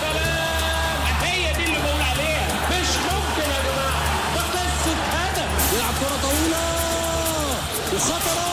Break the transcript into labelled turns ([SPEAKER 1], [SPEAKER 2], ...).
[SPEAKER 1] سلام، هي دي اللي بقول عليها. مش ممكن يا جماعه، ده قصه هدف.
[SPEAKER 2] يلعب كره طويله وخطره